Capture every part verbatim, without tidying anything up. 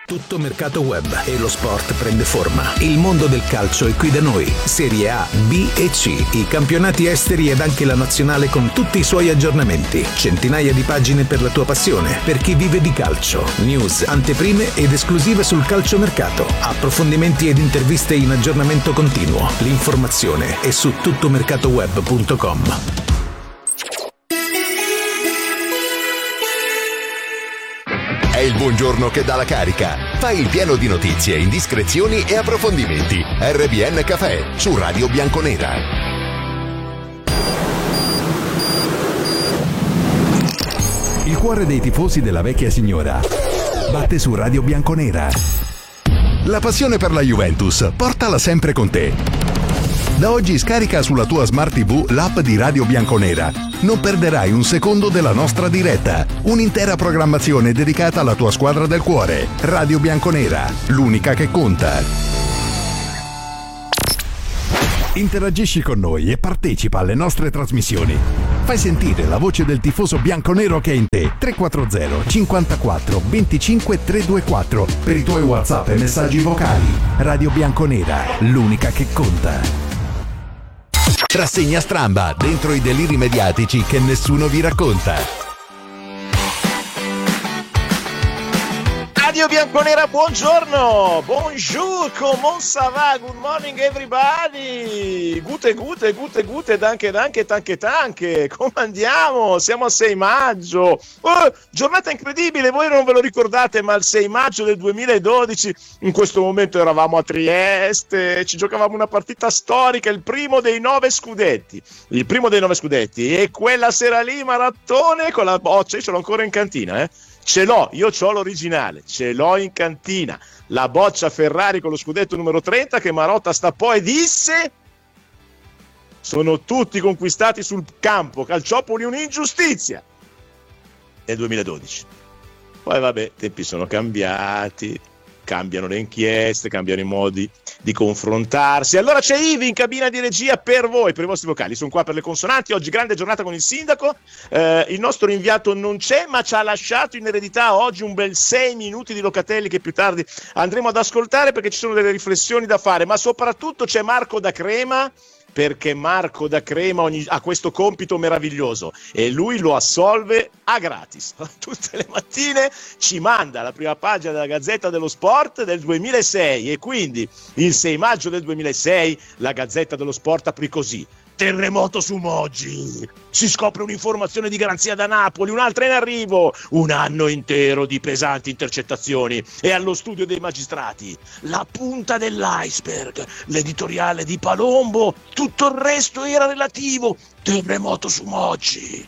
Tutto mercato web e lo sport prende forma. Il mondo del calcio è qui da noi. Serie A, B e C, i campionati esteri ed anche la nazionale con tutti i suoi aggiornamenti. Centinaia di pagine per la tua passione, per chi vive di calcio. News, anteprime ed esclusive sul calciomercato. Approfondimenti ed interviste in aggiornamento continuo. L'informazione è su tuttomercatoweb punto com. È il buongiorno che dà la carica. Fai il pieno di notizie, indiscrezioni e approfondimenti. R B N Café su Radio Bianconera. Il cuore dei tifosi della vecchia signora batte su Radio Bianconera. La passione per la Juventus, portala sempre con te. Da oggi scarica sulla tua Smart T V l'app di Radio Bianconera. Non perderai un secondo della nostra diretta. Un'intera programmazione dedicata alla tua squadra del cuore. Radio Bianconera, l'unica che conta. Interagisci con noi e partecipa alle nostre trasmissioni. Fai sentire la voce del tifoso bianconero che è in te. tre quattro zero cinquantaquattro venticinque trecentoventiquattro per i tuoi WhatsApp e messaggi vocali. Radio Bianconera, l'unica che conta. Rassegna Stramba, dentro i deliri mediatici che nessuno vi racconta. Radio Bianconera, buongiorno, bonjour, comment ça va, good morning everybody, gute gute, gute gute, danke danke, tanche tanche, come andiamo? Siamo al sei maggio, oh, giornata incredibile, voi non ve lo ricordate, ma il sei maggio del duemiladodici, in questo momento eravamo a Trieste, ci giocavamo una partita storica, il primo dei nove scudetti, il primo dei nove scudetti, e quella sera lì Marattone con la boccia, io ce l'ho ancora in cantina, eh. Ce l'ho, io c'ho l'originale, ce l'ho in cantina, la boccia Ferrari con lo scudetto numero trenta che Marotta stappò e disse: sono tutti conquistati sul campo, Calciopoli un'ingiustizia, nel duemiladodici. Poi vabbè, i tempi sono cambiati, cambiano le inchieste, cambiano i modi di confrontarsi. Allora c'è Ivi in cabina di regia per voi, per i vostri vocali. Sono qua per le consonanti. Oggi grande giornata con il sindaco. Eh, il nostro inviato non c'è, ma ci ha lasciato in eredità oggi un bel sei minuti di Locatelli che più tardi andremo ad ascoltare perché ci sono delle riflessioni da fare. Ma soprattutto c'è Marco da Crema, perché Marco da Crema ogni, ha questo compito meraviglioso e lui lo assolve a gratis. Tutte le mattine ci manda la prima pagina della Gazzetta dello Sport del duemilasei e quindi il sei maggio del duemilasei la Gazzetta dello Sport aprì così: terremoto su Moggi, si scopre un'informazione di garanzia da Napoli, un'altra in arrivo, un anno intero di pesanti intercettazioni e allo studio dei magistrati la punta dell'iceberg, l'editoriale di Palombo, tutto il resto era relativo, terremoto su Moggi.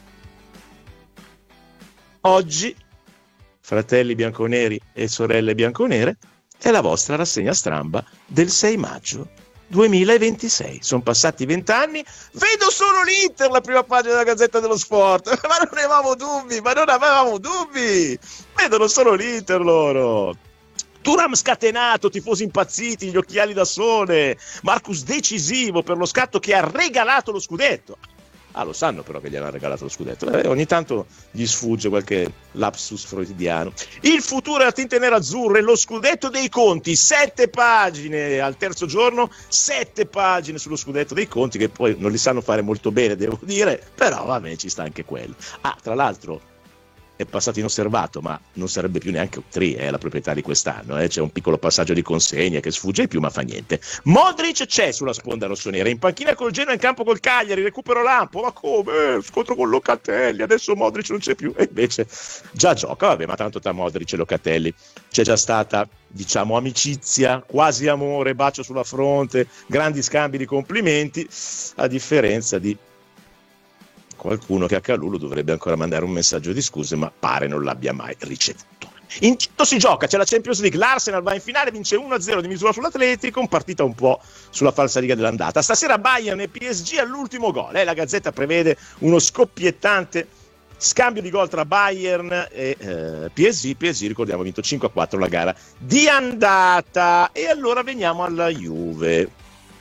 Oggi, fratelli bianconeri e sorelle bianconere, è la vostra rassegna stramba del sei maggio duemilaventisei. Sono passati vent'anni, vedo solo l'Inter, la prima pagina della Gazzetta dello Sport, ma non avevamo dubbi, ma non avevamo dubbi, vedono solo l'Inter loro. Thuram scatenato, tifosi impazziti, gli occhiali da sole, Marcus decisivo per lo scatto che ha regalato lo scudetto. Ah, lo sanno però che gli hanno regalato lo scudetto. Eh, ogni tanto gli sfugge qualche lapsus freudiano. Il futuro della tinta nera azzurra e lo scudetto dei conti. Sette pagine al terzo giorno, sette pagine sullo scudetto dei conti, che poi non li sanno fare molto bene, devo dire, però vabbè, ci sta anche quello. Ah, tra l'altro è passato inosservato, ma non sarebbe più neanche un tri, eh, la proprietà di quest'anno, eh. C'è un piccolo passaggio di consegna che sfugge ai più, ma fa niente. Modric c'è sulla sponda rossonera, in panchina col Genoa, in campo col Cagliari, recupero Lampo, ma come? Eh, scontro con Locatelli, adesso Modric non c'è più, e invece già gioca, vabbè, ma tanto tra Modric e Locatelli c'è già stata, diciamo, amicizia, quasi amore, bacio sulla fronte, grandi scambi di complimenti, a differenza di qualcuno che a Calulu dovrebbe ancora mandare un messaggio di scuse, ma pare non l'abbia mai ricevuto. Intanto si gioca, c'è la Champions League, l'Arsenal va in finale, vince uno a zero di misura sull'Atletico, un partita un po' sulla falsariga dell'andata. Stasera Bayern e P S G all'ultimo gol, eh? La Gazzetta prevede uno scoppiettante scambio di gol tra Bayern e eh, P S G. P S G, ricordiamo, ha vinto cinque a quattro la gara di andata. E allora veniamo alla Juve.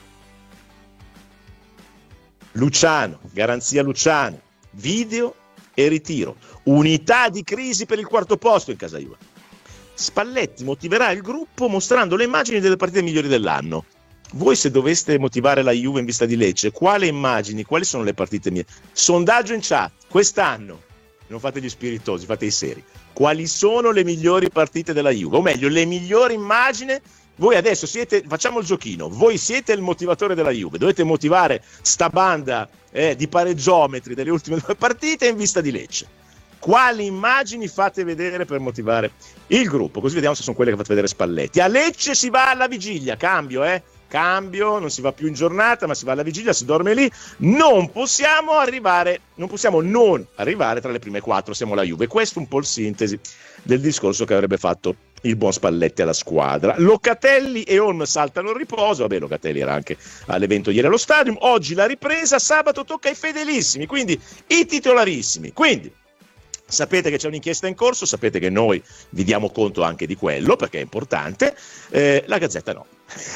Luciano, garanzia Luciano, video e ritiro, unità di crisi per il quarto posto in casa Juve. Spalletti motiverà il gruppo mostrando le immagini delle partite migliori dell'anno. Voi se doveste motivare la Juve in vista di Lecce, quale immagini, quali sono le partite mie? Sondaggio in chat, quest'anno, non fate gli spiritosi, fate i seri. Quali sono le migliori partite della Juve? O meglio, le migliori immagini. Voi adesso siete, facciamo il giochino, voi siete il motivatore della Juve, dovete motivare sta banda eh, di pareggiometri delle ultime due partite in vista di Lecce. Quali immagini fate vedere per motivare il gruppo? Così vediamo se sono quelle che fate vedere Spalletti. A Lecce si va alla vigilia, cambio eh, cambio, non si va più in giornata ma si va alla vigilia, si dorme lì. Non possiamo arrivare, non possiamo non arrivare tra le prime quattro, siamo la Juve. Questo è un po' il sintesi del discorso che avrebbe fatto il buon Spalletti alla squadra. Locatelli e Holm saltano il riposo, vabbè Locatelli era anche all'evento ieri allo Stadium, oggi la ripresa, sabato tocca ai fedelissimi, quindi i titolarissimi, quindi sapete che c'è un'inchiesta in corso, sapete che noi vi diamo conto anche di quello perché è importante, eh, la Gazzetta no.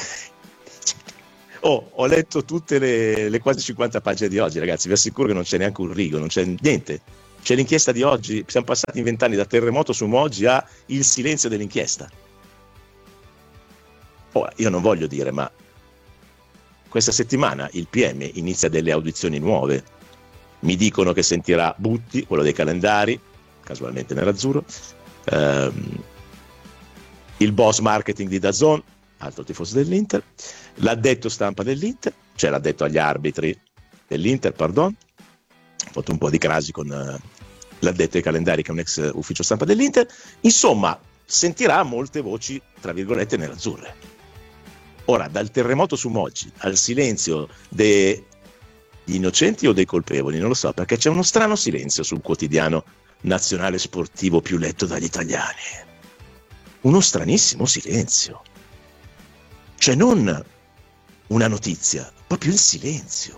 Oh, ho letto tutte le, le quasi cinquanta pagine di oggi, ragazzi, vi assicuro che non c'è neanche un rigo, non c'è niente. C'è l'inchiesta di oggi, siamo passati in vent'anni da terremoto su Moggi a il silenzio dell'inchiesta. Ora, io non voglio dire, ma questa settimana il P M inizia delle audizioni nuove. Mi dicono che sentirà Butti, quello dei calendari, casualmente nerazzurro, ehm, il boss marketing di DAZN, altro tifoso dell'Inter, l'addetto stampa dell'Inter, cioè l'addetto agli arbitri dell'Inter, pardon, ho fatto un po' di crasi con uh, l'addetto ai calendari che è un ex ufficio stampa dell'Inter, insomma sentirà molte voci tra virgolette nerazzurre. Ora, dal terremoto su Moggi al silenzio degli innocenti o dei colpevoli, non lo so, perché c'è uno strano silenzio sul quotidiano nazionale sportivo più letto dagli italiani, uno stranissimo silenzio, cioè non una notizia, proprio il silenzio.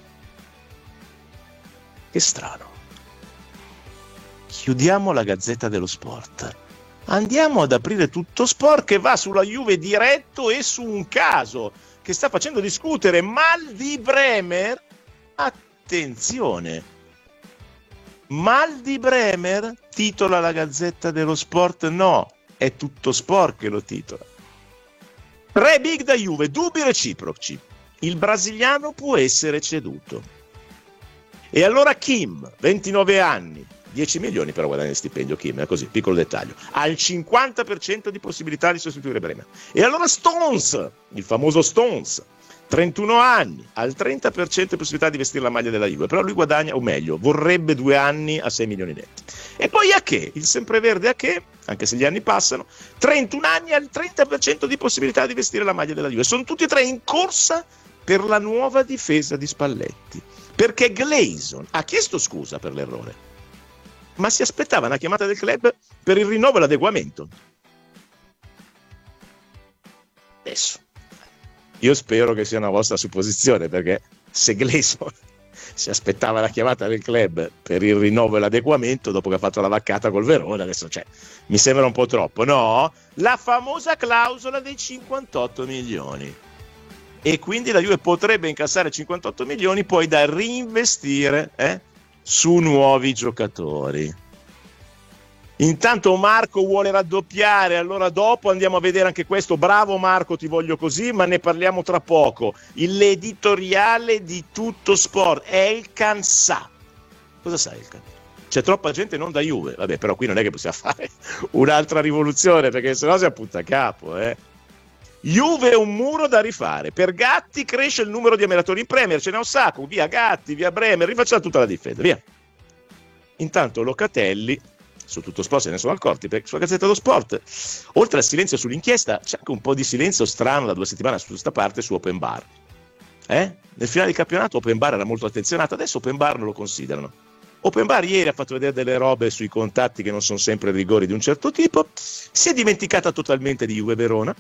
Che strano. Chiudiamo la Gazzetta dello Sport. Andiamo ad aprire Tutto Sport che va sulla Juve diretto e su un caso che sta facendo discutere mal di Bremer. Attenzione. Mal di Bremer titola la Gazzetta dello Sport? No, è Tutto Sport che lo titola. Tre big da Juve, dubbi reciproci. Il brasiliano può essere ceduto. E allora Kim, ventinove anni, dieci milioni per guadagnare stipendio, Kim, è così, piccolo dettaglio, ha il cinquanta per cento di possibilità di sostituire Bremer. E allora Stones, il famoso Stones, trentuno anni, ha il trenta per cento di possibilità di vestire la maglia della Juve, però lui guadagna, o meglio, vorrebbe due anni a sei milioni netti. E poi Ake, il sempreverde Ake, anche se gli anni passano, trentuno anni, ha il trenta per cento di possibilità di vestire la maglia della Juve. Sono tutti e tre in corsa per la nuova difesa di Spalletti. Perché Gleison ha chiesto scusa per l'errore, ma si aspettava una chiamata del club per il rinnovo e l'adeguamento. Adesso, io spero che sia una vostra supposizione, perché se Gleison si aspettava la chiamata del club per il rinnovo e l'adeguamento dopo che ha fatto la vaccata col Verona, adesso cioè, mi sembra un po' troppo, no? La famosa clausola dei cinquantotto milioni. E quindi la Juve potrebbe incassare cinquantotto milioni poi da reinvestire eh, su nuovi giocatori. Intanto Marco vuole raddoppiare, allora dopo andiamo a vedere anche questo. Bravo Marco, ti voglio così, ma ne parliamo tra poco. L'editoriale di Tutto Sport è il Cansà. Cosa sai il Cansà? C'è troppa gente non da Juve, vabbè, però qui non è che possiamo fare un'altra rivoluzione, perché sennò si appunta a capo, eh. Juve è un muro da rifare. Per Gatti cresce il numero di ammiratori in Premier, ce n'è un sacco, via Gatti, via Bremer, rifacciamo tutta la difesa, via. Intanto Locatelli, su Tutto Sport se ne sono accorti, perché sulla Gazzetta dello Sport, oltre al silenzio sull'inchiesta, c'è anche un po' di silenzio strano da due settimane su questa parte su Open Bar. Eh? Nel finale di campionato Open Bar era molto attenzionato, adesso Open Bar non lo considerano. Open Bar ieri ha fatto vedere delle robe sui contatti che non sono sempre rigori di un certo tipo, si è dimenticata totalmente di Juve Verona.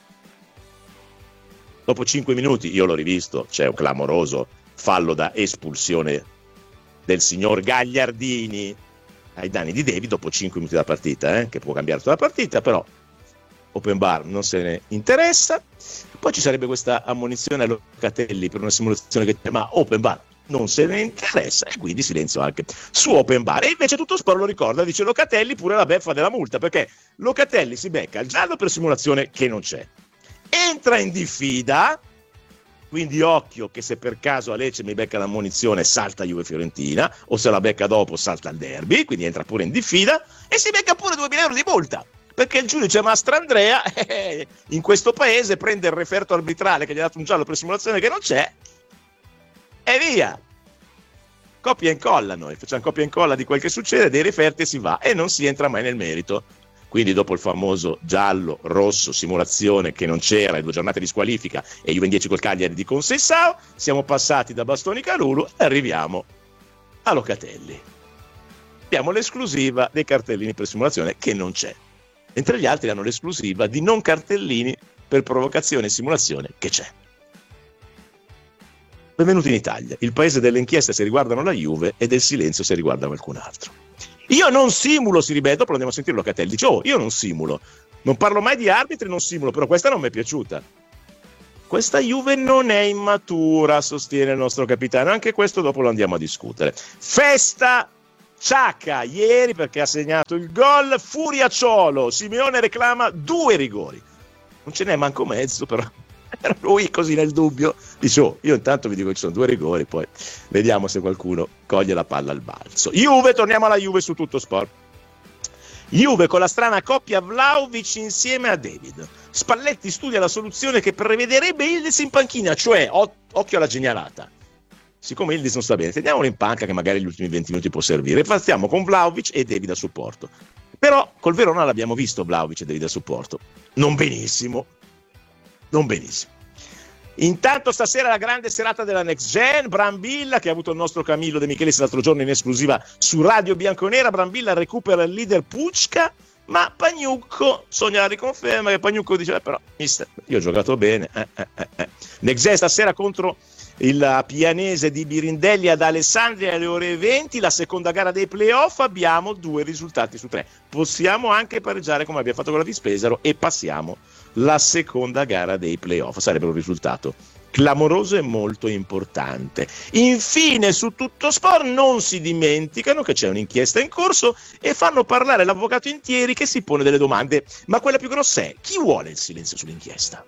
Dopo cinque minuti, io l'ho rivisto, c'è un clamoroso fallo da espulsione del signor Gagliardini ai danni di David dopo cinque minuti da partita, eh, che può cambiare tutta la partita, però Open Bar non se ne interessa. Poi ci sarebbe questa ammonizione a Locatelli per una simulazione che ma Open Bar, non se ne interessa, e quindi silenzio anche su Open Bar. E invece Tuttosport lo ricorda, dice Locatelli pure la beffa della multa, perché Locatelli si becca il giallo per simulazione che non c'è, entra in diffida, quindi occhio che se per caso a Lecce mi becca l'ammonizione salta Juve Fiorentina, o se la becca dopo salta il derby, quindi entra pure in diffida e si becca pure duemila euro di multa, perché il giudice Mastrandrea eh, in questo paese prende il referto arbitrale che gli ha dato un giallo per simulazione che non c'è e via, copia e incolla. Noi facciamo copia e incolla di quel che succede, dei referti, e si va e non si entra mai nel merito. Quindi dopo il famoso giallo, rosso, simulazione che non c'era, e due giornate di squalifica e Juve in dieci col Cagliari di Consessao, siamo passati da Bastoni Calulu e arriviamo a Locatelli. Abbiamo l'esclusiva dei cartellini per simulazione che non c'è, mentre gli altri hanno l'esclusiva di non cartellini per provocazione e simulazione che c'è. Benvenuti in Italia, il paese delle inchieste se riguardano la Juve e del silenzio se riguarda qualcun altro. Io non simulo, si ribelle, dopo lo andiamo a sentire Locatelli, dice oh io non simulo, non parlo mai di arbitri, non simulo, però questa non mi è piaciuta. Questa Juve non è immatura, sostiene il nostro capitano, anche questo dopo lo andiamo a discutere. Festa Ciacca ieri perché ha segnato il gol, Furiacciolo, Simeone reclama due rigori, non ce n'è manco mezzo, però era lui così nel dubbio, dice oh io intanto vi dico che ci sono due rigori, poi vediamo se qualcuno coglie la palla al balzo. Juve, torniamo alla Juve su Tuttosport. Juve con la strana coppia Vlahovic insieme a David. Spalletti studia la soluzione che prevederebbe Ildiz in panchina, cioè o- occhio alla genialata, siccome Ildiz non sta bene teniamolo in panca che magari gli ultimi venti minuti può servire, e partiamo con Vlahovic e David a supporto. Però col Verona l'abbiamo visto Vlahovic e David a supporto, non benissimo non benissimo. Intanto stasera la grande serata della Next Gen, Brambilla che ha avuto il nostro Camillo De Michelis l'altro giorno in esclusiva su Radio Bianconera. Brambilla recupera il leader Pucca, ma Pagnucco sogna la riconferma, che Pagnucco dice eh, però mister io ho giocato bene eh, eh, eh. Next Gen stasera contro il Pianese di Birindelli ad Alessandria alle ore venti, la seconda gara dei playoff. Abbiamo due risultati su tre, possiamo anche pareggiare come abbiamo fatto con la Vispesaro e passiamo la seconda gara dei playoff, sarebbe un risultato clamoroso e molto importante. Infine su Tuttosport non si dimenticano che c'è un'inchiesta in corso e fanno parlare l'avvocato Intieri che si pone delle domande, ma quella più grossa è: chi vuole il silenzio sull'inchiesta?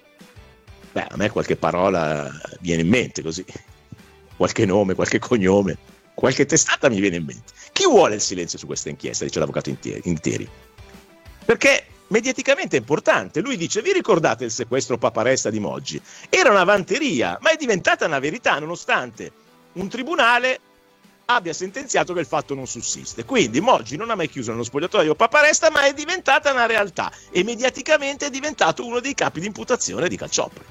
Beh, a me qualche parola viene in mente così, qualche nome, qualche cognome, qualche testata mi viene in mente. Chi vuole il silenzio su questa inchiesta, dice l'avvocato Intieri, perché mediaticamente è importante. Lui dice: vi ricordate il sequestro Paparesta di Moggi? Era una vanteria, ma è diventata una verità nonostante un tribunale abbia sentenziato che il fatto non sussiste. Quindi Moggi non ha mai chiuso nello spogliatoio Paparesta, ma è diventata una realtà e mediaticamente è diventato uno dei capi di imputazione di Calciopoli.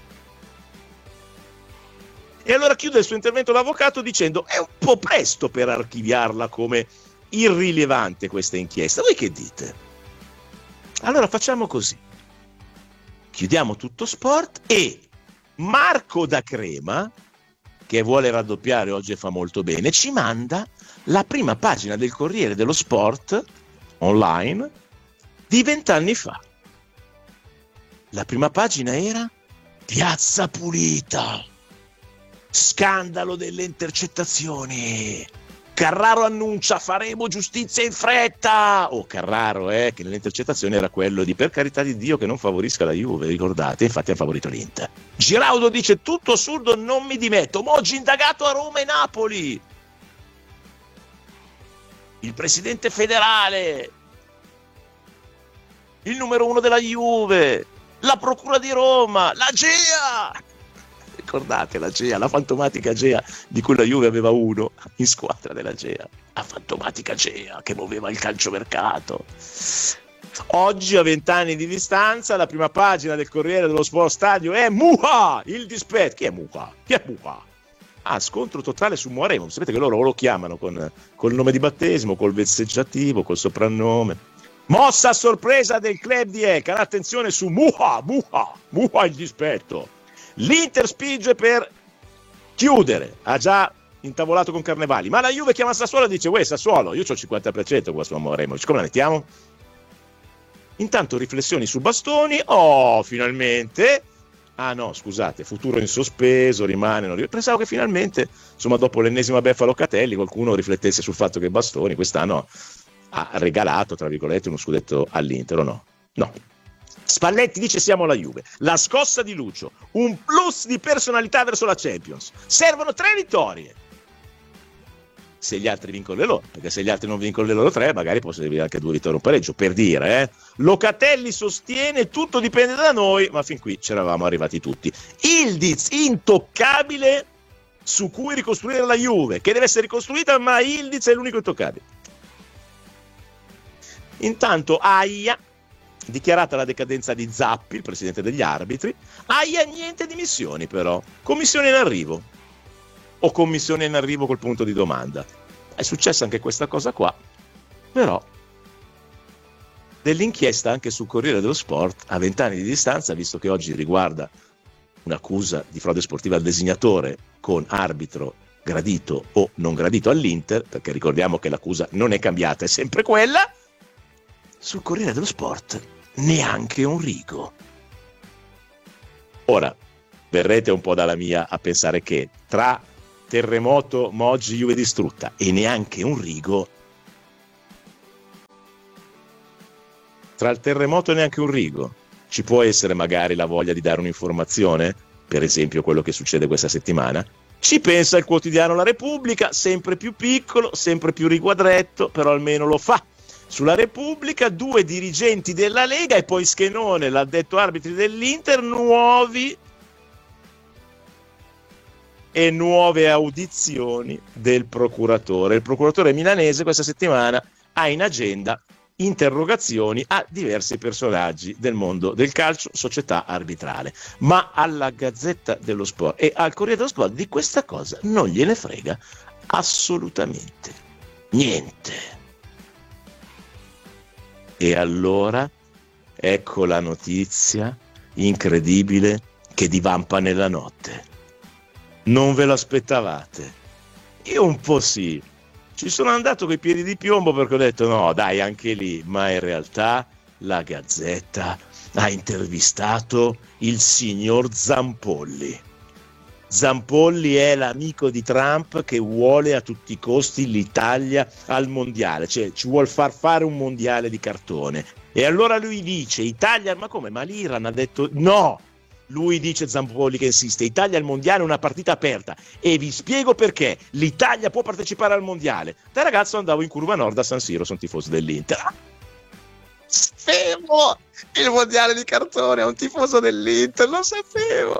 E allora chiude il suo intervento l'avvocato dicendo: è un po' presto per archiviarla come irrilevante questa inchiesta. Voi che dite? Allora facciamo così, chiudiamo Tuttosport e Marco da Crema, che vuole raddoppiare oggi e fa molto bene, ci manda la prima pagina del Corriere dello Sport online di vent'anni fa. La prima pagina era Piazza Pulita, scandalo delle intercettazioni, Carraro annuncia faremo giustizia in fretta. Oh, Carraro, eh, che nelle intercettazioni era quello di per carità di Dio che non favorisca la Juve, ricordate? Infatti ha favorito l'Inter. Giraudo dice tutto assurdo, non mi dimetto. Moggi indagato a Roma e Napoli. Il presidente federale, il numero uno della Juve, la procura di Roma, la Gea. Ricordate la Gea, la fantomatica Gea di cui la Juve aveva uno in squadra della Gea, la fantomatica Gea che muoveva il calciomercato. Oggi a vent'anni di distanza la prima pagina del Corriere dello Sport Stadio è Muha, il dispetto. Chi è Muha? Chi è Muha? Ah, scontro totale su Muaremo. Sapete che loro lo chiamano con col nome di battesimo, col vezzeggiativo, col soprannome. Mossa a sorpresa del club di Ecar, attenzione su Muha, Muha, Muha il dispetto. L'Inter spinge per chiudere, ha già intavolato con Carnevali, ma la Juve chiama Sassuolo e dice: uè Sassuolo, io ho il cinquanta per cento qua su Amoremovic, come la mettiamo? Intanto riflessioni su Bastoni. Oh, finalmente Ah no, scusate, futuro in sospeso, rimane. Non... Pensavo che finalmente, insomma, dopo l'ennesima beffa Locatelli, qualcuno riflettesse sul fatto che Bastoni quest'anno ha regalato, tra virgolette, uno scudetto all'Inter, o no? No. Spalletti dice siamo alla Juve. La scossa di Lucio, un plus di personalità verso la Champions. Servono tre vittorie. Se gli altri vincono le loro, perché se gli altri non vincono le loro tre, magari può servire anche due vittorie o un pareggio, per dire, eh. Locatelli sostiene tutto dipende da noi, ma fin qui c'eravamo arrivati tutti. Ildiz intoccabile su cui ricostruire la Juve, che deve essere ricostruita, ma Ildiz è l'unico intoccabile. Intanto Aia, dichiarata la decadenza di Zappi, il presidente degli arbitri. Aia niente dimissioni però, commissione in arrivo. O commissione in arrivo col punto di domanda. È successa anche questa cosa qua, però dell'inchiesta anche sul Corriere dello Sport a vent'anni di distanza, visto che oggi riguarda un'accusa di frode sportiva al designatore con arbitro gradito o non gradito all'Inter, perché ricordiamo che l'accusa non è cambiata, è sempre quella. Sul Corriere dello Sport neanche un rigo. Ora verrete un po' dalla mia a pensare che tra terremoto, Moggi, Juve distrutta e neanche un rigo, tra il terremoto e neanche un rigo ci può essere magari la voglia di dare un'informazione, per esempio quello che succede questa settimana. Ci pensa il quotidiano La Repubblica, sempre più piccolo, sempre più riquadretto, però almeno lo fa. Sulla Repubblica due dirigenti della Lega e poi Schenone, l'addetto arbitri dell'Inter, nuovi e nuove audizioni del procuratore. Il procuratore milanese questa settimana ha in agenda interrogazioni a diversi personaggi del mondo del calcio, società arbitrale. Ma alla Gazzetta dello Sport e al Corriere dello Sport di questa cosa non gliene frega assolutamente niente. E allora ecco la notizia incredibile che divampa nella notte. Non ve l'aspettavate? Io un po' sì. Ci sono andato coi piedi di piombo perché ho detto no, dai, anche lì. Ma in realtà la Gazzetta ha intervistato il signor Zampolli. Zampolli è l'amico di Trump che vuole a tutti i costi l'Italia al mondiale, cioè ci vuol far fare un mondiale di cartone. E allora lui dice, Italia, ma come? Ma l'Iran ha detto no. Lui dice, Zampolli che insiste, Italia al mondiale è una partita aperta e vi spiego perché l'Italia può partecipare al mondiale. Da ragazzo andavo in curva nord a San Siro, sono tifoso dell'Inter. Sapevo il mondiale di cartone, è un tifoso dell'Inter, lo sapevo.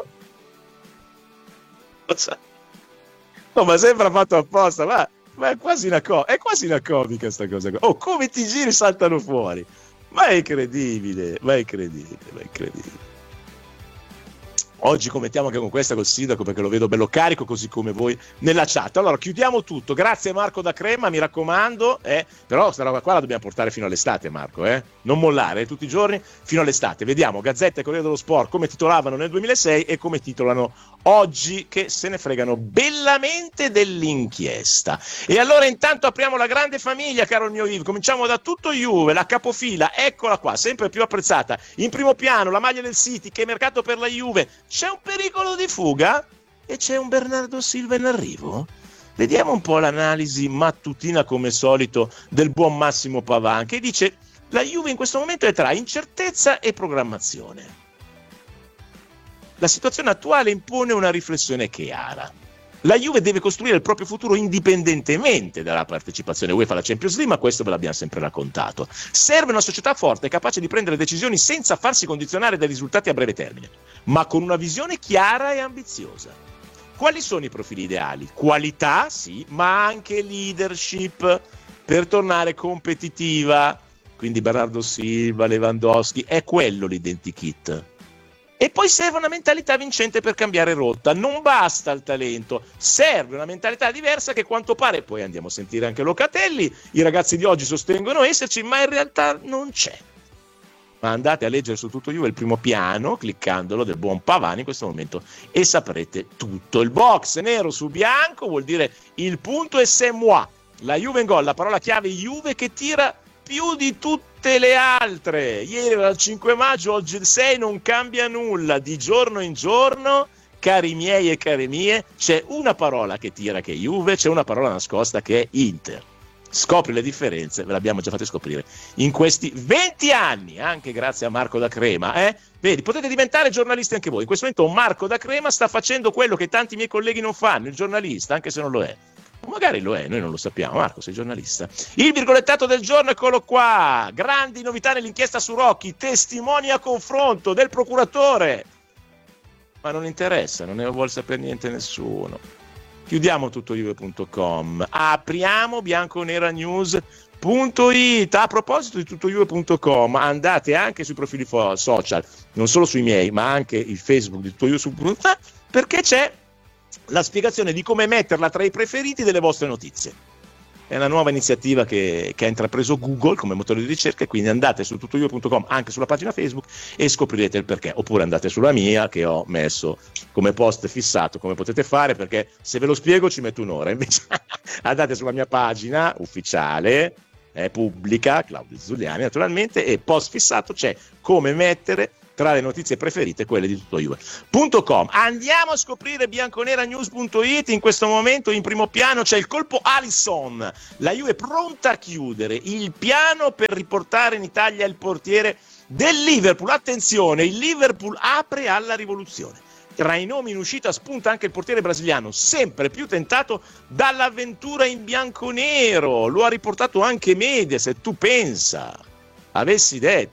Lo sa- no, ma sembra fatto apposta, ma, ma è quasi una co- è quasi una comica sta cosa qua. Oh, come ti giri saltano fuori. Ma è incredibile, ma è incredibile, ma è incredibile. Oggi commentiamo anche con questa col sindaco perché lo vedo bello carico, così come voi nella chat. Allora chiudiamo tutto, grazie Marco da Crema, mi raccomando, eh? Però questa roba qua la dobbiamo portare fino all'estate, Marco, eh? Non mollare eh? Tutti i giorni fino all'estate. Vediamo Gazzetta e Corriere dello Sport come titolavano nel duemilasei e come titolano oggi, che se ne fregano bellamente dell'inchiesta. E allora intanto apriamo la grande famiglia, caro il mio Yves, cominciamo da tutto Juve, la capofila, eccola qua, sempre più apprezzata, in primo piano la maglia del City, che mercato per la Juve. C'è un pericolo di fuga e c'è un Bernardo Silva in arrivo? Vediamo un po' l'analisi mattutina come solito del buon Massimo Pavan, che dice la Juve in questo momento è tra incertezza e programmazione. La situazione attuale impone una riflessione chiara. La Juve deve costruire il proprio futuro indipendentemente dalla partecipazione UEFA alla Champions League, ma questo ve l'abbiamo sempre raccontato. Serve una società forte capace di prendere decisioni senza farsi condizionare dai risultati a breve termine, ma con una visione chiara e ambiziosa. Quali sono i profili ideali? Qualità, sì, ma anche leadership per tornare competitiva. Quindi Bernardo Silva, Lewandowski, è quello l'identikit. E poi serve una mentalità vincente per cambiare rotta, non basta il talento, serve una mentalità diversa che quanto pare, poi andiamo a sentire anche Locatelli, i ragazzi di oggi sostengono esserci, ma in realtà non c'è. Ma andate a leggere su Tutto Juve il primo piano, cliccandolo, del buon Pavani in questo momento, e saprete tutto. Il box nero su bianco vuol dire il punto e c'est moi. La Juve in gol, la parola chiave Juve che tira più di tutte tutte le altre. Ieri era il cinque maggio, oggi il sei, non cambia nulla. Di giorno in giorno, cari miei e care mie, c'è una parola che tira che è Juve, c'è una parola nascosta che è Inter. Scopri le differenze, ve l'abbiamo già fatte scoprire in questi venti anni, anche grazie a Marco da Crema. Eh? Vedi, potete diventare giornalisti anche voi. In questo momento Marco da Crema sta facendo quello che tanti miei colleghi non fanno, il giornalista, anche se non lo è. O magari lo è, noi non lo sappiamo. Marco, sei giornalista. Il virgolettato del giorno, eccolo qua. Grandi novità nell'inchiesta su Rocchi, testimoni a confronto del procuratore. Ma non interessa, non ne vuol sapere niente nessuno. Chiudiamo tutto juve punto com, apriamo bianconeranews punto it. A proposito di tutto juve punto com, andate anche sui profili fo- social, non solo sui miei, ma anche il Facebook di tutto juve, perché c'è la spiegazione di come metterla tra i preferiti delle vostre notizie. È una nuova iniziativa che, che ha intrapreso Google come motore di ricerca, e quindi andate su tutto juve punto com, anche sulla pagina Facebook, e scoprirete il perché. Oppure andate sulla mia, che ho messo come post fissato, come potete fare, perché se ve lo spiego ci metto un'ora. Invece andate sulla mia pagina ufficiale, eh, pubblica, Claudio Zuliani naturalmente, e post fissato c'è come mettere tra le notizie preferite quelle di tutto juve punto com. Andiamo a scoprire bianconeranews punto it. In questo momento in primo piano c'è il colpo Alisson, la Juve pronta a chiudere il piano per riportare in Italia il portiere del Liverpool. Attenzione, il Liverpool apre alla rivoluzione. Tra i nomi in uscita spunta anche il portiere brasiliano, sempre più tentato dall'avventura in bianconero. Lo ha riportato anche Mediaset, tu pensa, avessi detto.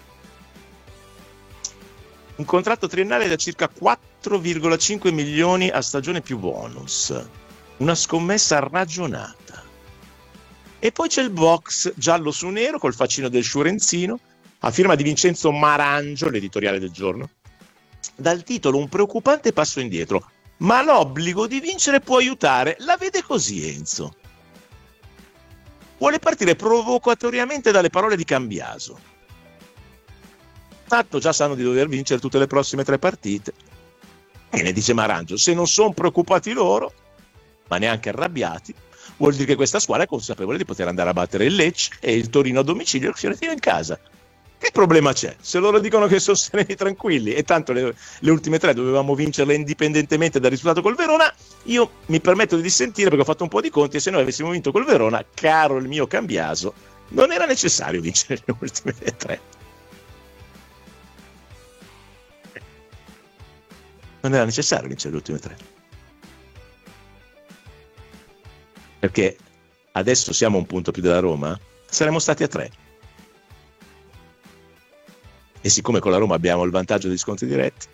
Un contratto triennale da circa quattro virgola cinque milioni a stagione più bonus. Una scommessa ragionata. E poi c'è il box giallo su nero col faccino del Sciurenzino, a firma di Vincenzo Marangio, l'editoriale del giorno. Dal titolo un preoccupante passo indietro, ma l'obbligo di vincere può aiutare. La vede così Enzo. Vuole partire provocatoriamente dalle parole di Cambiaso. Tanto già sanno di dover vincere tutte le prossime tre partite. E ne dice Marangio, se non sono preoccupati loro, ma neanche arrabbiati, vuol dire che questa squadra è consapevole di poter andare a battere il Lecce e il Torino a domicilio e il Fiorentina in casa. Che problema c'è? Se loro dicono che sono sereni tranquilli, e tanto le, le ultime tre dovevamo vincerle indipendentemente dal risultato col Verona, io mi permetto di dissentire perché ho fatto un po' di conti, e se noi avessimo vinto col Verona, caro il mio Cambiaso, non era necessario vincere le ultime tre. Non era necessario vincere le ultime tre. Perché adesso siamo a un punto più della Roma, saremmo stati a tre. E siccome con la Roma abbiamo il vantaggio degli scontri diretti,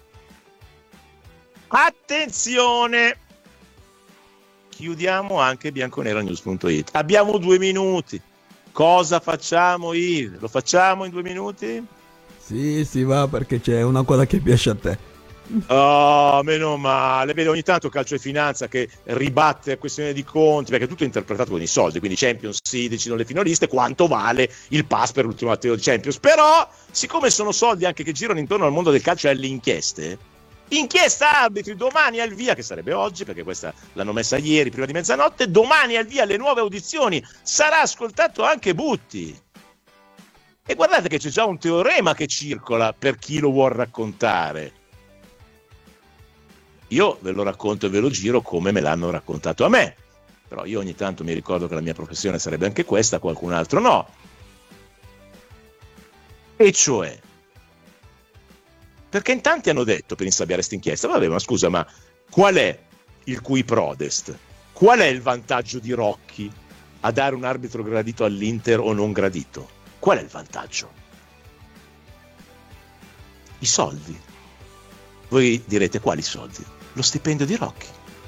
attenzione! Chiudiamo anche bianconeranews punto it. Abbiamo due minuti. Cosa facciamo, Yves? Lo facciamo in due minuti? Sì, si va, perché c'è una cosa che piace a te. Oh, meno male. Vedi, ogni tanto Calcio e Finanza che ribatte a questione di conti, perché tutto è interpretato con i soldi, quindi Champions sì, decidono le finaliste, quanto vale il pass per l'ultimo attimo di Champions. Però, siccome sono soldi anche che girano intorno al mondo del calcio e alle inchieste, inchiesta arbitri, domani al via, che sarebbe oggi, perché questa l'hanno messa ieri prima di mezzanotte, domani al via le nuove audizioni, sarà ascoltato anche Butti. E guardate che c'è già un teorema che circola per chi lo vuol raccontare. Io ve lo racconto e ve lo giro come me l'hanno raccontato a me, però io ogni tanto mi ricordo che la mia professione sarebbe anche questa, qualcun altro no. E cioè, perché in tanti hanno detto per insabbiare questa inchiesta, vabbè, ma scusa, ma qual è il cui prodest? Qual è il vantaggio di Rocchi a dare un arbitro gradito all'Inter o non gradito? Qual è il vantaggio? I soldi. Voi direte, quali soldi? Lo stipendio di Rocchi.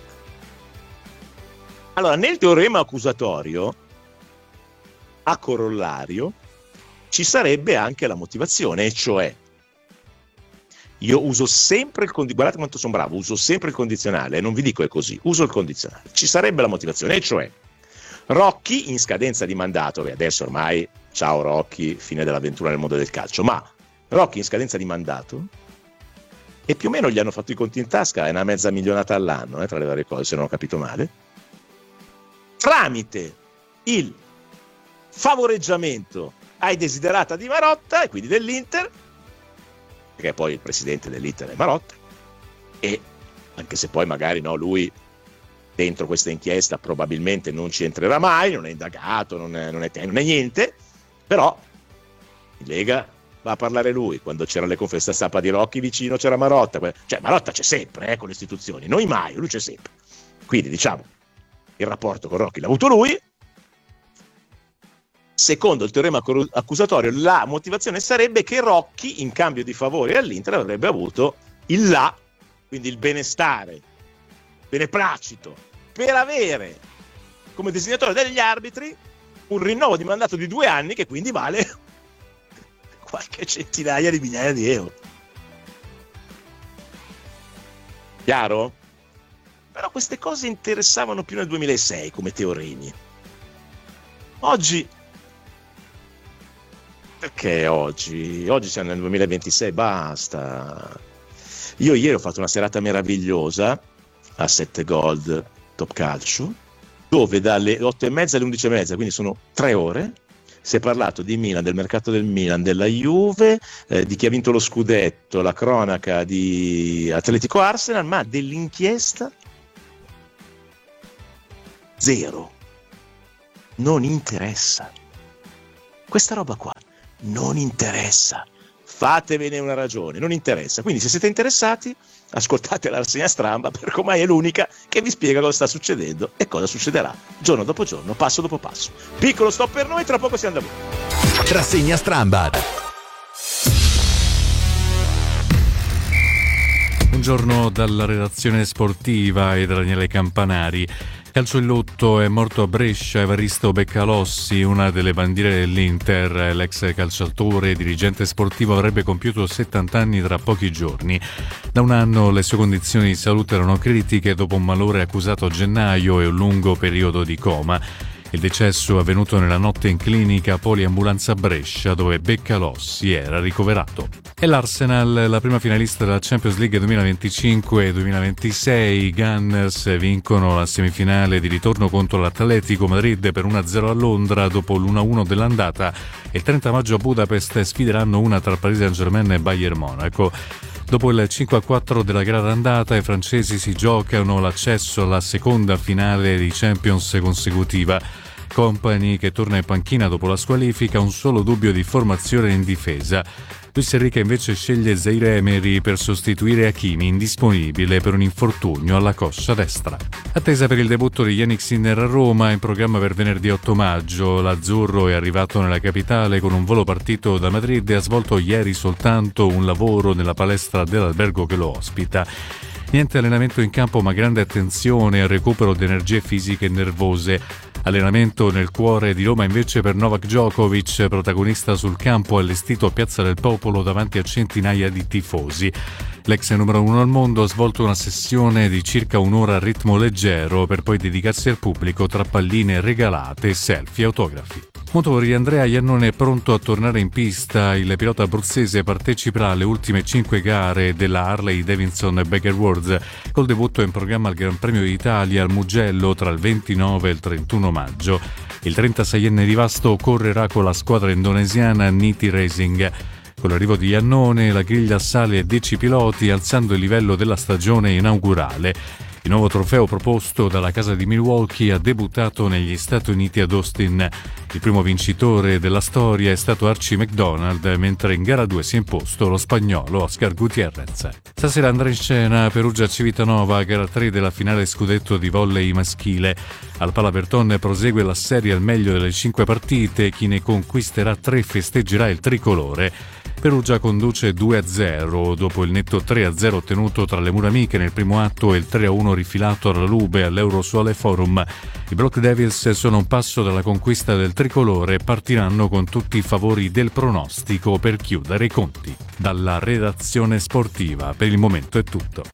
Allora, nel teorema accusatorio, a corollario, ci sarebbe anche la motivazione, e cioè, io uso sempre il condizionale, guardate quanto sono bravo, uso sempre il condizionale, non vi dico è così, uso il condizionale. Ci sarebbe la motivazione, e cioè, Rocchi in scadenza di mandato, e adesso ormai, ciao Rocchi, fine dell'avventura nel mondo del calcio, ma Rocchi in scadenza di mandato, e più o meno gli hanno fatto i conti in tasca, è una mezza milionata all'anno, eh, tra le varie cose, se non ho capito male, tramite il favoreggiamento ai desiderata di Marotta e quindi dell'Inter, perché poi il presidente dell'Inter è Marotta, e anche se poi magari no, lui dentro questa inchiesta probabilmente non ci entrerà mai, non è indagato, non è, non è, non è niente, però in Lega va a parlare lui. Quando c'era le conferenze stampa di Rocchi vicino c'era Marotta, cioè Marotta c'è sempre eh, con le istituzioni, noi mai, lui c'è sempre. Quindi diciamo il rapporto con Rocchi l'ha avuto lui. Secondo il teorema accusatorio, la motivazione sarebbe che Rocchi, in cambio di favori all'Inter, avrebbe avuto il là, quindi il benestare, beneplacito, per avere come designatore degli arbitri un rinnovo di mandato di due anni che quindi vale qualche centinaia di migliaia di euro. Chiaro? Però queste cose interessavano più nel duemilasei come teoremi. Oggi perché oggi? Oggi siamo nel duemilaventisei, basta. Io ieri ho fatto una serata meravigliosa a sette Gold Top Calcio, dove dalle otto e mezza alle undici e mezza, quindi sono tre ore, si è parlato di Milan, del mercato del Milan, della Juve, eh, di chi ha vinto lo scudetto, la cronaca di Atletico Arsenal, ma dell'inchiesta zero. Non interessa. Questa roba qua non interessa. Fatevene una ragione, non interessa. Quindi se siete interessati, ascoltate la rassegna Stramba, perché ormai è l'unica che vi spiega cosa sta succedendo e cosa succederà giorno dopo giorno, passo dopo passo. Piccolo stop per noi, tra poco siamo da voi. Rassegna Stramba. Buongiorno dalla redazione sportiva e da Daniele Campanari. Calcio in lutto, è morto a Brescia Evaristo Beccalossi, una delle bandiere dell'Inter. L'ex calciatore e dirigente sportivo avrebbe compiuto settanta anni tra pochi giorni. Da un anno le sue condizioni di salute erano critiche dopo un malore accusato a gennaio e un lungo periodo di coma. Il decesso è avvenuto nella notte in clinica poliambulanza a Brescia, dove Beccalossi era ricoverato. E l'Arsenal, la prima finalista della Champions League duemilaventicinque duemilaventisei. I Gunners vincono la semifinale di ritorno contro l'Atletico Madrid per uno a zero a Londra dopo l'uno a uno dell'andata, e il trenta maggio a Budapest sfideranno una tra Paris Saint-Germain e Bayern Monaco. Dopo il cinque a quattro della gara d'andata, i francesi si giocano l'accesso alla seconda finale di Champions consecutiva. Kompany, che torna in panchina dopo la squalifica, un solo dubbio di formazione in difesa. Luis Enrique invece sceglie Zaire Emery per sostituire Hakimi, indisponibile per un infortunio alla coscia destra. Attesa per il debutto di Yannick Sinner a Roma, in programma per venerdì otto maggio. L'Azzurro è arrivato nella capitale con un volo partito da Madrid e ha svolto ieri soltanto un lavoro nella palestra dell'albergo che lo ospita. Niente allenamento in campo, ma grande attenzione al recupero di energie fisiche e nervose. Allenamento nel cuore di Roma invece per Novak Djokovic, protagonista sul campo allestito a Piazza del Popolo davanti a centinaia di tifosi. L'ex numero uno al mondo ha svolto una sessione di circa un'ora a ritmo leggero per poi dedicarsi al pubblico tra palline regalate, selfie e autografi. Motori, Andrea Iannone è pronto a tornare in pista. Il pilota abruzzese parteciperà alle ultime cinque gare della Harley Davidson Bagger World, col debutto in programma al Gran Premio d'Italia al Mugello tra il ventinove e il trentuno maggio. Il trentaseienne di Vasto correrà con la squadra indonesiana Niti Racing. Con l'arrivo di Iannone la griglia sale a dieci piloti, alzando il livello della stagione inaugurale. Il nuovo trofeo proposto dalla casa di Milwaukee ha debuttato negli Stati Uniti ad Austin. Il primo vincitore della storia è stato Archie McDonald, mentre in gara due si è imposto lo spagnolo Oscar Gutiérrez. Stasera andrà in scena Perugia Civitanova, gara tre della finale scudetto di volley maschile. Al Palaberton prosegue la serie al meglio delle cinque partite. Chi ne conquisterà tre festeggerà il tricolore. Perugia conduce due a zero dopo il netto tre a zero ottenuto tra le mura amiche nel primo atto e il tre a uno rifilato alla Lube all'Eurosuole Forum. I Block Devils sono un passo dalla conquista del tricolore e partiranno con tutti i favori del pronostico per chiudere i conti. Dalla redazione sportiva per il momento è tutto.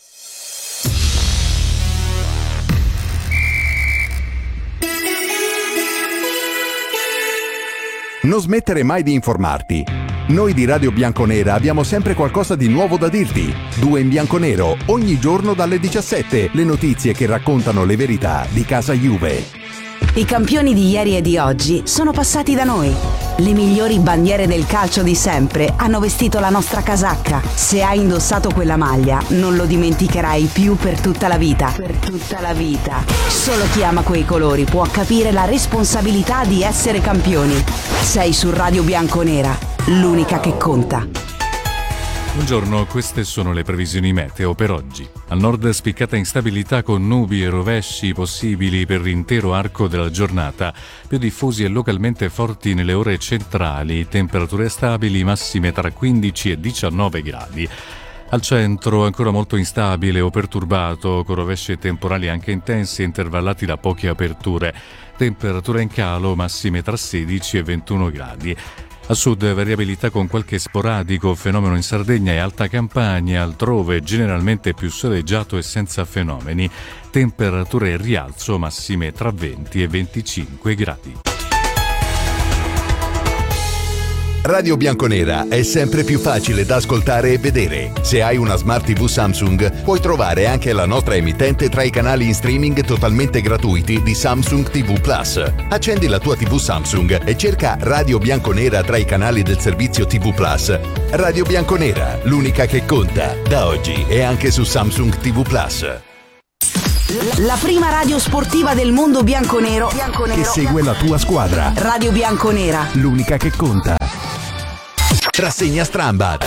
Non smettere mai di informarti. Noi di Radio Bianconera abbiamo sempre qualcosa di nuovo da dirti. Due in bianconero, ogni giorno dalle diciassette, le notizie che raccontano le verità di casa Juve. I campioni di ieri e di oggi sono passati da noi. Le migliori bandiere del calcio di sempre hanno vestito la nostra casacca. Se hai indossato quella maglia, non lo dimenticherai più per tutta la vita. Per tutta la vita. Solo chi ama quei colori può capire la responsabilità di essere campioni. Sei su Radio Bianconera, l'unica che conta. Buongiorno, queste sono le previsioni meteo per oggi. Al nord spiccata instabilità con nubi e rovesci possibili per l'intero arco della giornata, più diffusi e localmente forti nelle ore centrali, temperature stabili massime tra quindici e diciannove gradi. Al centro ancora molto instabile o perturbato, con rovesci e temporali anche intensi e intervallati da poche aperture. Temperature in calo massime tra sedici e ventuno gradi. A sud variabilità con qualche sporadico fenomeno in Sardegna e Alta Campania, altrove generalmente più soleggiato e senza fenomeni. Temperature in rialzo massime tra venti e venticinque gradi. Radio Bianconera è sempre più facile da ascoltare e vedere. Se hai una Smart tivù Samsung, puoi trovare anche la nostra emittente tra i canali in streaming totalmente gratuiti di Samsung tivù Plus. Accendi la tua tivù Samsung e cerca Radio Bianconera tra i canali del servizio tivù Plus. Radio Bianconera, l'unica che conta. Da oggi è anche su Samsung tivù Plus. La prima radio sportiva del mondo bianconero, bianconero che segue la tua squadra. Radio Bianconera, l'unica che conta. Rassegna Strambad.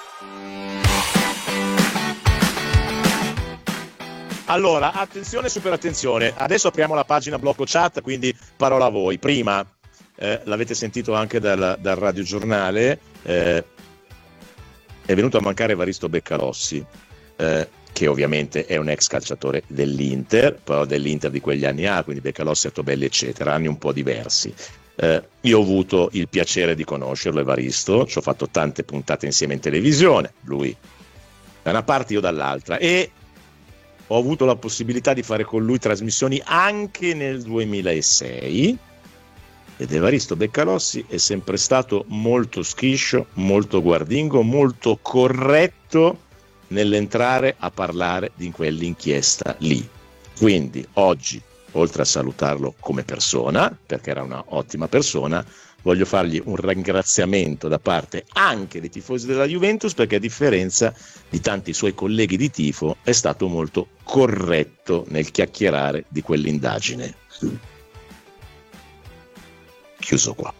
Allora, attenzione, super attenzione. Adesso apriamo la pagina blocco chat, quindi parola a voi. Prima, eh, l'avete sentito anche dal, dal radiogiornale, eh, è venuto a mancare Evaristo Beccalossi, eh, che ovviamente è un ex calciatore dell'Inter, però dell'Inter di quegli anni A, quindi Beccalossi, Altobelli, eccetera, anni un po' diversi. Eh, io ho avuto il piacere di conoscerlo, Evaristo, ci ho fatto tante puntate insieme in televisione, lui da una parte, io dall'altra, e ho avuto la possibilità di fare con lui trasmissioni anche nel duemilasei, ed Evaristo Beccalossi è sempre stato molto schiscio, molto guardingo, molto corretto nell'entrare a parlare di quell'inchiesta lì. Quindi oggi, oltre a salutarlo come persona, perché era una ottima persona, voglio fargli un ringraziamento da parte anche dei tifosi della Juventus, perché a differenza di tanti suoi colleghi di tifo è stato molto corretto nel chiacchierare di quell'indagine. Chiuso qua.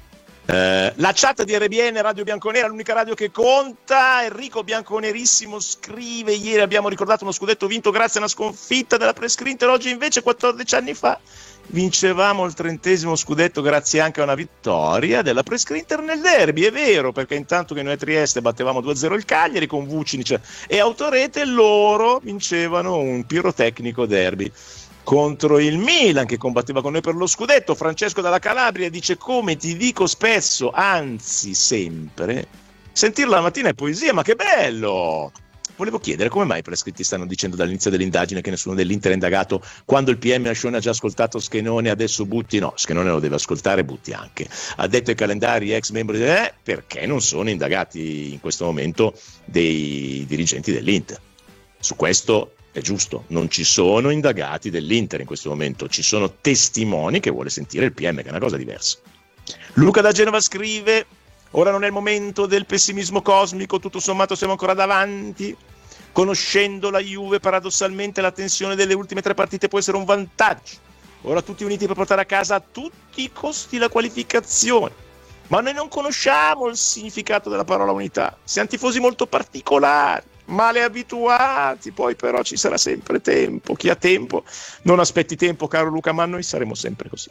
Eh, la chat di R B N Radio Bianconera, l'unica radio che conta. Enrico Bianconerissimo scrive: ieri abbiamo ricordato uno scudetto vinto grazie a una sconfitta della Prescrinter, oggi invece quattordici anni fa vincevamo il trentesimo scudetto grazie anche a una vittoria della Prescrinter nel derby. È vero, perché intanto che noi a Trieste battevamo due a zero il Cagliari con Vucinic e Autorete, loro vincevano un pirotecnico derby contro il Milan, che combatteva con noi per lo scudetto. Francesco dalla Calabria dice: come ti dico spesso, anzi sempre, sentirla la mattina è poesia. Ma che bello! Volevo chiedere come mai i prescritti stanno dicendo dall'inizio dell'indagine che nessuno dell'Inter è indagato, quando il P M Ascione ha già ascoltato Schenone, adesso butti? No, Schenone lo deve ascoltare, butti anche. Ha detto ai calendari ex membri, eh, perché non sono indagati in questo momento dei dirigenti dell'Inter. Su questo è giusto, non ci sono indagati dell'Inter in questo momento, ci sono testimoni che vuole sentire il P M, che è una cosa diversa. Luca da Genova scrive: ora non è il momento del pessimismo cosmico, tutto sommato siamo ancora davanti. Conoscendo la Juve, paradossalmente la tensione delle ultime tre partite può essere un vantaggio. Ora tutti uniti per portare a casa a tutti i costi la qualificazione. Ma noi non conosciamo il significato della parola unità, siamo tifosi molto particolari, male abituati, poi però ci sarà sempre tempo. Chi ha tempo non aspetti tempo, caro Luca, ma noi saremo sempre così.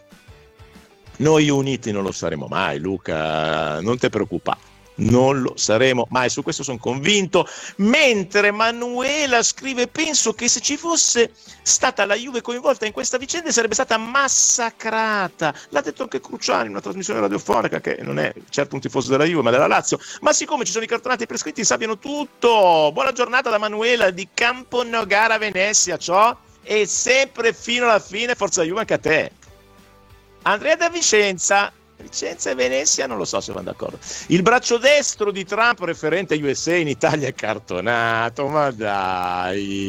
Noi uniti non lo saremo mai, Luca, non ti preoccupare, non lo saremo mai, su questo sono convinto. Mentre Manuela scrive: penso che se ci fosse stata la Juve coinvolta in questa vicenda sarebbe stata massacrata. L'ha detto anche Cruciani in una trasmissione radiofonica, che non è certo un tifoso della Juve ma della Lazio, ma siccome ci sono i cartonati prescritti sappiano tutto. Buona giornata da Manuela di Campo Nogara Venezia, ciò e sempre fino alla fine, forza Juve anche a te. Andrea da Vicenza, Vicenza e Venezia non lo so se vanno d'accordo. Il braccio destro di Trump referente a U S A in Italia è cartonato, ma dai,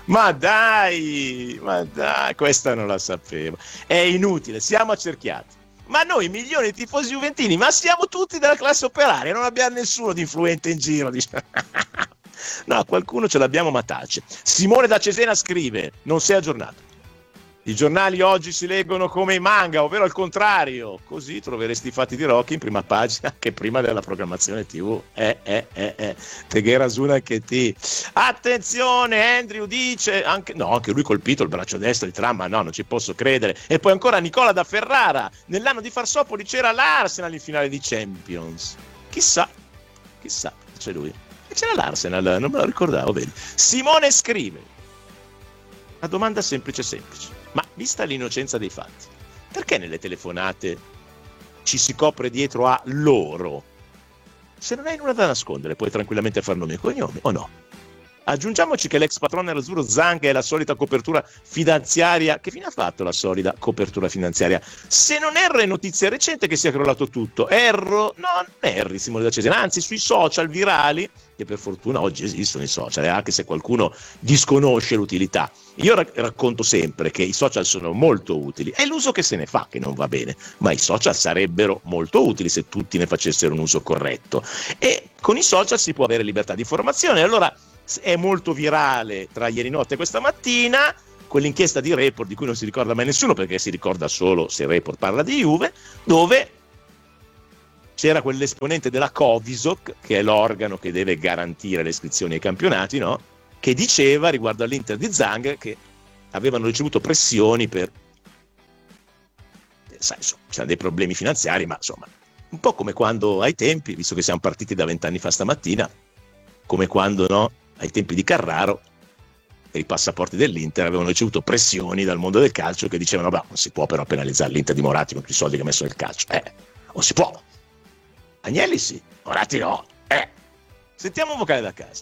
Ma dai, ma dai, questa non la sapevo. È inutile, siamo accerchiati. Ma noi milioni di tifosi juventini, ma siamo tutti della classe operaria, non abbiamo nessuno di influente in giro. No, qualcuno ce l'abbiamo, ma tace. Simone da Cesena scrive: non sei aggiornato. I giornali oggi si leggono come i manga, ovvero al contrario. Così troveresti i fatti di Rocky in prima pagina che prima della programmazione tivù. Eh, eh, eh, eh. Teghera Zuna che ti. Attenzione, Andrew dice, anche, no, anche lui colpito il braccio destro di Tram, ma no, non ci posso credere. E poi ancora Nicola da Ferrara. Nell'anno di Farsopoli c'era l'Arsenal in finale di Champions. Chissà, chissà, c'è lui. E c'era l'Arsenal, non me lo ricordavo, vedi. Simone scrive: una domanda semplice semplice. Ma vista l'innocenza dei fatti, perché nelle telefonate ci si copre dietro a loro? Se non hai nulla da nascondere, puoi tranquillamente far nomi e cognomi, o no? Aggiungiamoci che l'ex patrone nerazzurro Zang è la solita copertura finanziaria. Che fine ha fatto la solida copertura finanziaria? Se non erro è notizia recente che sia crollato tutto. Erro? No, non erri, Simone da Cesena. Anzi, sui social virali, che per fortuna oggi esistono i social, eh, anche se qualcuno disconosce l'utilità. Io ra- racconto sempre che i social sono molto utili. È l'uso che se ne fa che non va bene, ma i social sarebbero molto utili se tutti ne facessero un uso corretto. E con i social si può avere libertà di informazione. Allora è molto virale tra ieri notte e questa mattina quell'inchiesta di Report di cui non si ricorda mai nessuno, perché si ricorda solo se Report parla di Juve, dove c'era quell'esponente della Covisoc, che è l'organo che deve garantire le iscrizioni ai campionati, no? Che diceva riguardo all'Inter di Zang che avevano ricevuto pressioni per, sai, insomma, c'erano dei problemi finanziari, ma insomma un po' come quando ai tempi, visto che siamo partiti da vent'anni fa stamattina, come quando, no, ai tempi di Carraro, i passaporti dell'Inter avevano ricevuto pressioni dal mondo del calcio che dicevano: beh, non si può però penalizzare l'Inter di Moratti con tutti i soldi che ha messo nel calcio. Eh, non si può. Agnelli sì, Moratti no. Eh. Sentiamo un vocale da casa.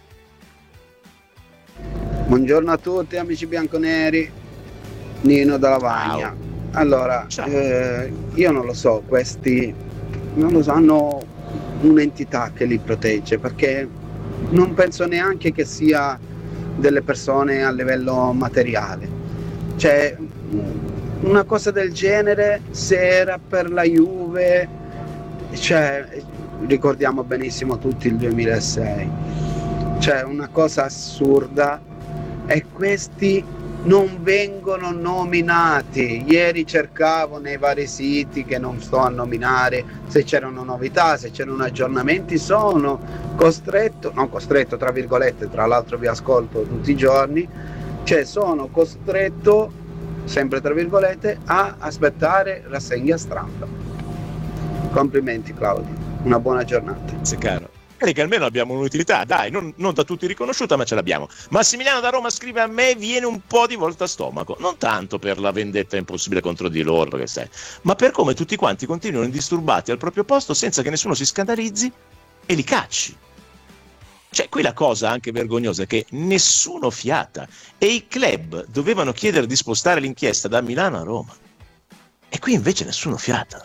Buongiorno a tutti amici bianconeri, Nino da Lavagna. Wow. Allora, eh, io non lo so, questi non lo so, hanno un'entità che li protegge, perché non penso neanche che sia delle persone a livello materiale. Cioè, una cosa del genere, se era per la Juve, cioè, ricordiamo benissimo tutti il duemilasei, cioè una cosa assurda, e questi non vengono nominati. Ieri cercavo nei vari siti, che non sto a nominare, se c'erano novità, se c'erano aggiornamenti. Sono costretto, non costretto tra virgolette, tra l'altro vi ascolto tutti i giorni, cioè sono costretto, sempre tra virgolette, a aspettare rassegna stampa. Complimenti Claudio, una buona giornata. Sì, caro. Che almeno abbiamo un'utilità, dai, non, non da tutti riconosciuta, ma ce l'abbiamo. Massimiliano da Roma scrive: a me viene un po' di volta a stomaco, non tanto per la vendetta impossibile contro di loro, perché sai, ma per come tutti quanti continuano indisturbati al proprio posto senza che nessuno si scandalizzi e li cacci. Cioè, qui la cosa anche vergognosa è che nessuno fiata, e i club dovevano chiedere di spostare l'inchiesta da Milano a Roma, e qui invece nessuno fiata.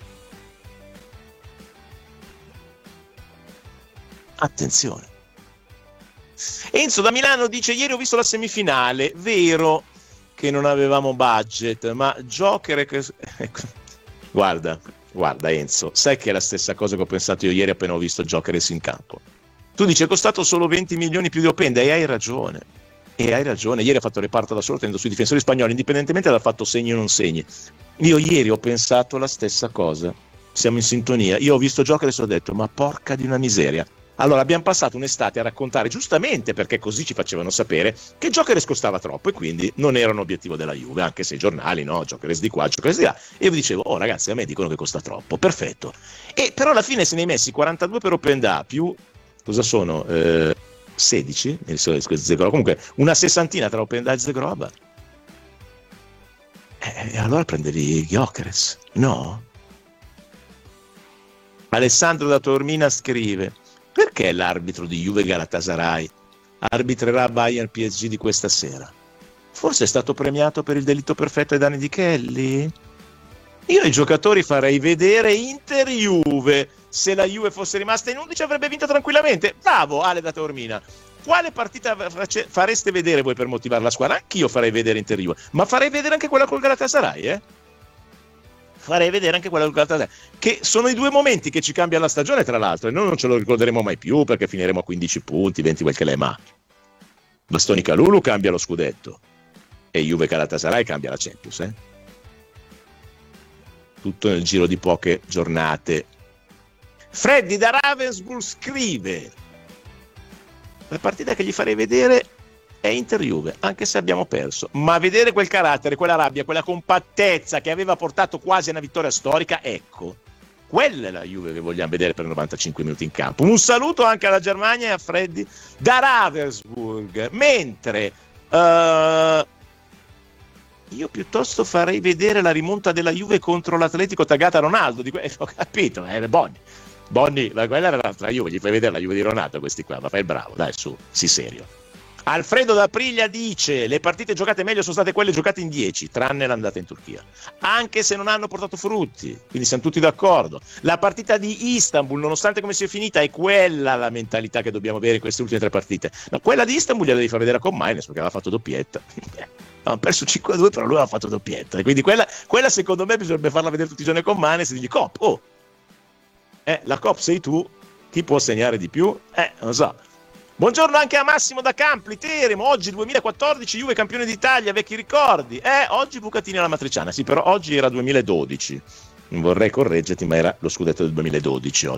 Attenzione. Enzo da Milano dice: ieri ho visto la semifinale, vero che non avevamo budget, ma Joker è... guarda, guarda Enzo, sai che è la stessa cosa che ho pensato io ieri appena ho visto Jokeres in campo. Tu dici è costato solo venti milioni più di Openda, e hai ragione, e hai ragione. Ieri ha fatto reparto da solo tenendo sui difensori spagnoli, indipendentemente dal fatto segni o non segni. Io ieri ho pensato la stessa cosa, siamo in sintonia. Io ho visto Jokeres e ho detto: ma porca di una miseria. Allora abbiamo passato un'estate a raccontare, giustamente perché così ci facevano sapere, che Jokeres costava troppo e quindi non era un obiettivo della Juve, anche se i giornali, no, Jokeres di qua, Jokeres di là, e io vi dicevo: oh ragazzi, a me dicono che costa troppo, perfetto. E però alla fine se ne hai messi quarantadue per Openda, più, cosa sono, eh, sedici, comunque una sessantina tra Openda e Zegroba, e eh, allora prendevi Jokeres, no? Alessandro da Taormina scrive: perché l'arbitro di Juve Galatasaray arbitrerà Bayern P S G di questa sera? Forse è stato premiato per il delitto perfetto ai danni di Kelly? Io ai giocatori farei vedere Inter Juve. Se la Juve fosse rimasta in undici avrebbe vinto tranquillamente. Bravo Ale da Taormina. quale partita fareste vedere voi per motivare la squadra? Anch'io farei vedere Inter-Juve, ma farei vedere anche quella col Galatasaray, eh? Farei vedere anche quella col Galatasaray, che sono i due momenti che ci cambia la stagione, tra l'altro, e noi non ce lo ricorderemo mai più perché finiremo a quindici punti, venti quel che l'è, ma Bastoni Calulu cambia lo scudetto e Juve Galatasaray cambia la Champions, eh? Tutto nel giro di poche giornate. Freddy da Ravensburg scrive: la partita che gli farei vedere è Inter-Juve, anche se abbiamo perso, ma vedere quel carattere, quella rabbia, quella compattezza che aveva portato quasi a una vittoria storica, ecco, quella è la Juve che vogliamo vedere per novantacinque minuti in campo. Un saluto anche alla Germania e a Freddy da Ravensburg. Mentre uh, io piuttosto farei vedere la rimonta della Juve contro l'Atletico taggata Ronaldo, di que- ho capito, eh, Bonni Bonni, ma quella era la Juve, gli fai vedere la Juve di Ronaldo questi qua, ma fai il bravo, dai, su, sii serio. Alfredo da Priglia dice: le partite giocate meglio sono state quelle giocate in dieci, tranne l'andata in Turchia, anche se non hanno portato frutti, quindi siamo tutti d'accordo. La partita di Istanbul, nonostante come sia finita, è quella la mentalità che dobbiamo avere in queste ultime tre partite. No, quella di Istanbul gliela devi far vedere a Commines perché aveva fatto doppietta. Hanno perso cinque a due, però lui aveva fatto doppietta, e quindi quella, quella secondo me bisognerebbe farla vedere tutti i giorni a Commines e dirgli: Cop, oh, eh, la Cop sei tu, chi può segnare di più? Eh, non so. Buongiorno anche a Massimo da Campli, Teramo. Oggi duemilaquattordici, Juve campione d'Italia, vecchi ricordi. Eh, oggi Bucatini alla Matriciana. Sì, però oggi era duemiladodici. Non vorrei correggerti, ma era lo scudetto del duemiladodici oggi.